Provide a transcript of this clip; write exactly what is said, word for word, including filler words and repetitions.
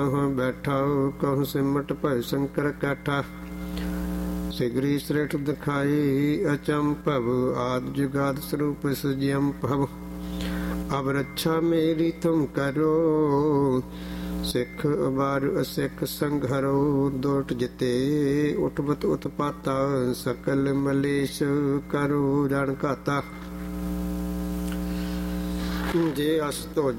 बैठा कहूँ सिमट भय शंकर कैठा। सिगरी श्रेष्ठ दिखाई अचंभव आदि जुगाद स्वरूप सजियम भव। अब रक्षा मेरी तुम करो सिख अबार असिख संघरो। दोट जिते उठबत उत्पाता सकल मलेश करो रण घाता। जे अस तो